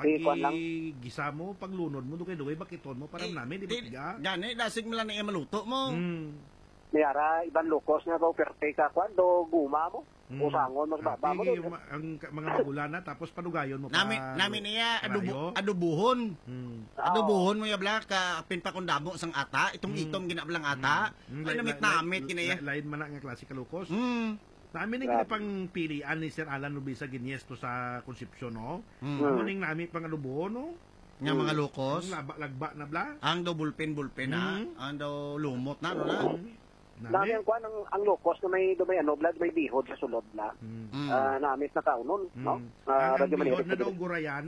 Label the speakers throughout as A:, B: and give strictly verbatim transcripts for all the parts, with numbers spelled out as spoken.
A: Pag
B: lang.
A: gisa mo, paglunod mo, dukay dukay bakiton mo, parang
C: Eh,
A: namin, di ba tiga?
C: Gani, dasig mo lang na maluto mo.
A: Hmm.
B: Mayara, ibang lukos nga daw, perte ka, kwando, guma mo.
A: Hmm.
B: Usangon, mas baba mo.
A: Ati, yung ma- ang ka- mga magulan na, tapos panugayon mo pa.
C: Namin, namin niya, adubo,
A: karayo.
C: adubuhon.
A: Hmm.
C: Adubuhon mo yabla, ka pinpakundamo sang ata, itong
A: Hmm.
C: itom ginablang ata.
A: Hmm.
C: Ay,
A: Lai-
C: namit
A: lai-
C: namit,
A: lai-
C: kinaya.
A: lai- Lain man na nga klase kalukos.
C: Hmm.
A: Namin yung pang pilian ni Sir Alan Rubisa Giniesto sa Concepcion, no?
C: Hmm.
A: Ano ning namin pang alubo, no?
C: Nga mga lukos.
A: Ang laba, lagba na bla.
C: Ang do bulpen bulpen na,
A: Hmm.
C: ang do lumot na, no na.
A: Hmm.
B: Nami
A: Nami.
B: ang kwan, ang, ang lukos na may, may ano, blood, may bihod sa sulod na.
A: Hmm.
C: Hmm.
B: Uh, namit na kaunon, no?
A: Hmm.
B: Uh,
A: Ang
B: Radyo
A: bihod
B: Manila.
A: na daw gurayan.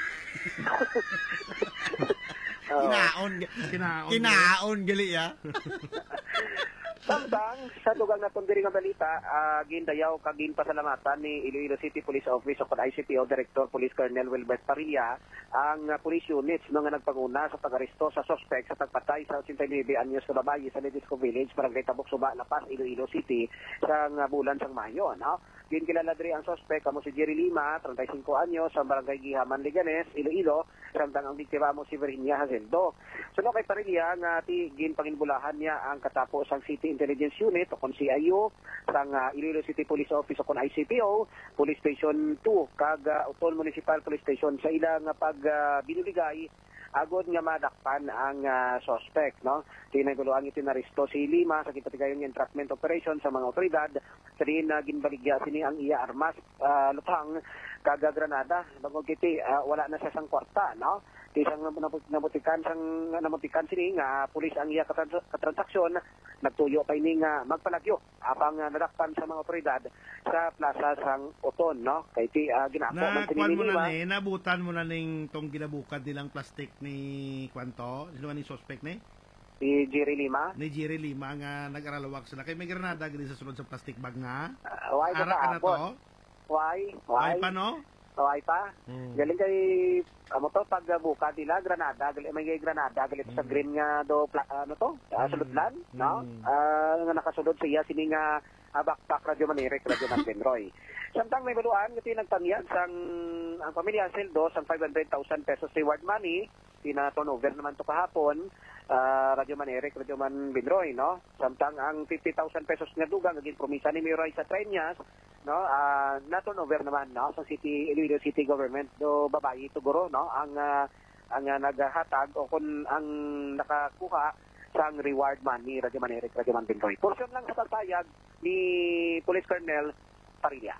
B: Oo.
C: Kinaon.
A: Kinaon.
C: Kinaon gali ya.
B: Samtang, sa dugang natong diri nga balita, uh, gindayaw kagin pasalamatan ni Iloilo City Police Office o I C P O Director Police Colonel Wilbert Parilla ang uh, police units mga nagpanguna sa pag-aresto sa suspect sa tagpatay sa sixty-nine anyos na babae sa Ledisco Village, Barangay Tabok, Suba, La Paz, Iloilo City sa uh, bulan sang Mayo. No? Din kilala diri ang suspect kamo si Jerry Lima, thirty-five anyos, sa Barangay Gihaman, Liganes, Iloilo, samtang ang biktima mo si Virginia Hazeldo. So no kay Parilla nga ti gin panginbulahan niya ang katapos ang City Intelligence Unit o kon C I U sang uh, Iloilo City Police Office o kon I C P O Police Station two kag uh, Utol Municipal Police Station sa ilang uh, pag uh, binuligay agod nga madakpan ang uh, suspect, no? Tinaguluan iti naristo si Lima sa kitatigayon ng entrapment operation sa mga otoridad sa din na uh, ginbaligya sini ang iya armas uh, lutang kaga granada bangod kiti uh, wala na sa sang kwarta, no? Tisang namutikan sang namutikan sini nga pulis ang iya katransaksyon nagtuyo pa ini nga magpalagyo apang uh, nadakpan sa mga otoridad sa plaza sang Oton, no? Kay ti uh, ginapo man
A: Na,
B: sini
A: kwan mo
B: Lima.
A: na ni, nabutan mo na ning tong ginabukan nilang plastic ni Kwanto, sino man ni suspect ni?
B: Si Jerry Lima.
A: Ni Jerry Lima nga nag-aralawak sila. Kay may granada gani sa sulod sa plastic bag nga.
B: Uh, why ka
A: Ara ka na
B: kaabot?
A: to?
B: Why?
A: Why
B: Why?
A: pa no?
B: Why pa?
A: Hmm.
B: Galing kay amo to pag buka nila granada, gali may granada gali sa green nga do pla, ano to? Uh, suludlan, no?
A: Mm.
B: Ah, nga nakasulod siya sini nga uh, backpack radyo Manirek, radyo Manbenroy. Samtang may baluan ngiti nagtanyag sang ang pamilya seldo sang five hundred thousand pesos reward money tina turnover naman to kahapon. Uh, Radyo Manirek, Radyo Manbenroy, no? Samtang ang fifty thousand pesos nga dugang naging promisa ni Mayor sa Treñas, no? Uh, na turnover naman, no? Sa City Iloilo City Government do babayi tuguro, no? Ang uh, ang uh, naghatag o kun ang nakakuha sang reward money Radyo Manirek, Radyo Manbenroy. Portion lang sa pagpayag ni Police Colonel Parilla.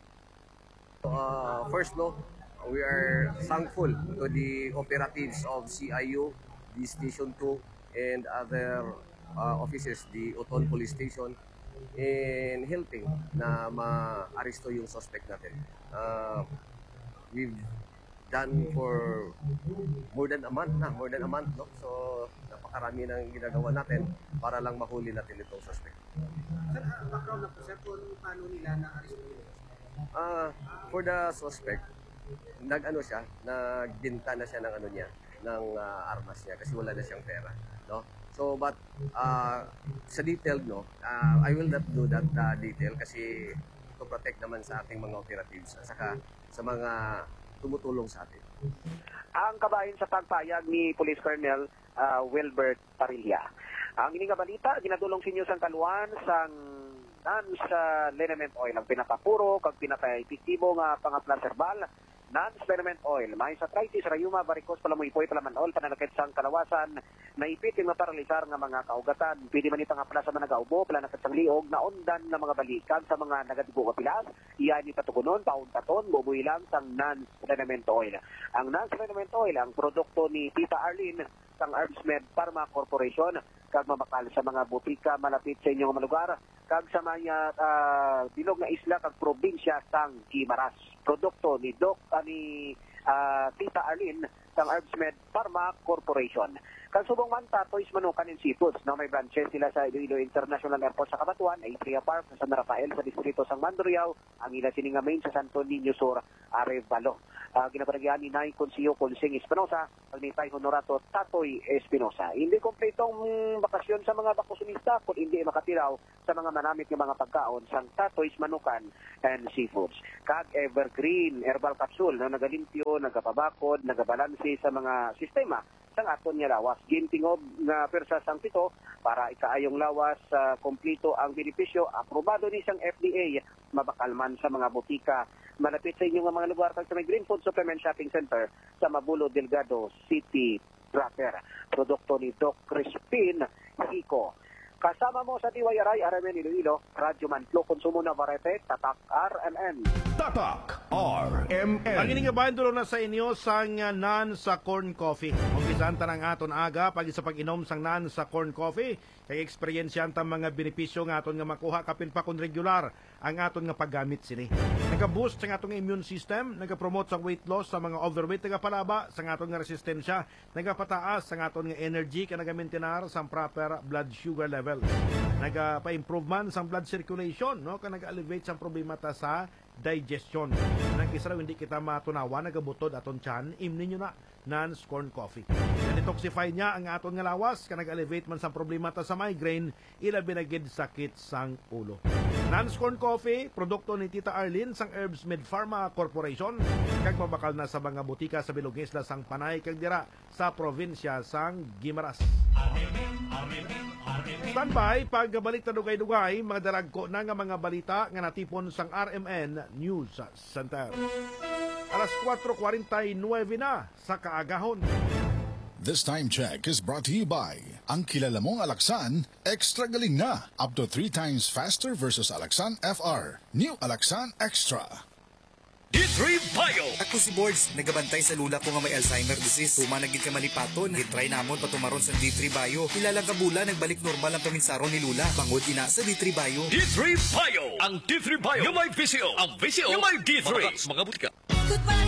D: Uh, first, no, we are thankful to the operatives of C I U, the Station two, and other uh, officers, the Oton Police Station, in helping na ma-aresto yung suspect natin. Uh, we've done for more than a month na, more than a month, no? So, napakarami ng ginagawa natin para lang mahuli natin itong suspect.
E: Sir, uh, background na po, sir, kung paano nila na-aresto yun?
D: Uh, for the suspect, nag-ano siya, nagbinta na siya ng ano niya, ng uh, armas niya kasi wala na siyang pera, no? So but uh, sa detail, no, uh, I will not do that uh, detail kasi to protect naman sa ating mga operatives at saka sa mga tumutulong sa atin.
B: Ang kabahin sa pagpayag ni Police Colonel uh, Wilbert Parilla. Ang ini nga balita ginadulong sa inyo sang kaluan sang nan sa liniment oil ang pinakapuro kag pinaka-epektibo nga pangapla serbal non-liniment oil may sa arthritis, rayuma, varicose, palamuipoy, palamanol, pananakit sang kalawasan na ipit yung maparalisar nga mga kaugatan. Pwede man itang apla sa mga nagaubo, pananakit sang liog, naundan na mga balikan sa mga nagadigo ka pilas, iyan ipatugunon, pauntaton, bubuy lang sang non-liniment oil. Ang non-liniment oil, ang produkto ni Tita Arlene sang Herbsmed Pharma Corporation kag mabakal sa mga butika malapit sa inyong mga lugar kag sa mga uh, bilog nga isla kag probinsya sang Guimaras. Produkto ni Doc uh, ni uh, Tita Arlene sang Herbsmed Pharma Corporation. Kag subong man tatoys manukan in seafoods na may branches sila sa Iloilo International Airport sa Kabatuan, Atria Park sa San Rafael sa distrito sang Mandurriao, ang ila sini nga main sa Santo Niño Sur, Arevalo. uh, ginabarangyan ni Nay Consiyo Consing Espinosa, Pagnitay Honorato Tatoy Espinosa. Hindi kompletong bakasyon sa mga bakusunista kung hindi makatiraw sa mga manamit ng mga pagkaon sang Tatoy's Manukan and Seafoods. Kag Evergreen Herbal Capsule na nagalimpyo, nagapabakod, nagabalansi sa mga sistema sang aton nga lawas. Gintingob nga persa sang pito para ikaayong lawas uh, kompleto ang benepisyo. Aprobado ni sang F D A, mabakalman sa mga butika. Malapit sa inyong mga lugar kag sa may Green Food Supplement Shopping Center sa Mabulo Delgado City proper. Produkto ni Doc Crispin Hiko. Kasama mo sa D Y R I, R M N Iloilo, Radyo Manflo, Konsumo na Varete, Tatak R M N.
F: Tatak R M N.
A: Ang iningabahan tulong na sa inyo sang uh, nan sa corn coffee. Umpisan ta ng aton aga pag sa pag-inom sang nan sa corn coffee. Kay eksperyensyan ta mga benepisyo nga aton nga makuha kapin pa kun regular ang aton nga paggamit sini. Nagka-boost sa aton nga immune system, nagka-promote sa weight loss sa mga overweight, nagapalaba sa aton nga resistensya, nagapataas sa aton nga energy ka nagamaintenar sa proper blood sugar level. Nagapa-improve man sa blood circulation, no? Ka nag-elevate sa problema ta sa digestion. Nang kisaraw hindi kita matunawa, nagabutod aton tiyan, imnin nyo na nan corn coffee. Na-detoxify niya ang aton nga lawas, ka nag-elevate man sa problema ta sa migraine, ilabi na gid sakit sang ulo. Nans Corn Coffee, produkto ni Tita Arlene sang Herbs Med Pharma Corporation, kag mabakal na sa mga butika sa Bilog Isla sang Panay kag dira sa probinsya sang Guimaras. Standby, pagbalik na dugay-dugay, mga daragko na nga mga balita nga natipon sang R M N News Center. Alas kwatro forty-nine na sa kaagahon.
G: This time check is brought to you by ang kilala mong Alaxan, extra galing na. Up to three times faster versus Alaxan F R. New Alaxan Extra.
F: D three Bio.
H: Ako si Boards, nagabantay sa lula ko nga may Alzheimer disease. Tuma naging kamalipaton, gitry namon patumaron sa D three Bio. Ilalang kabula, nagbalik normal ang paminsaro ni Lula. Pangod ina sa D three Bio.
F: D three Bio. Ang D three Bio. Yung may visio. Ang visio. Yung may D three. Mga butika.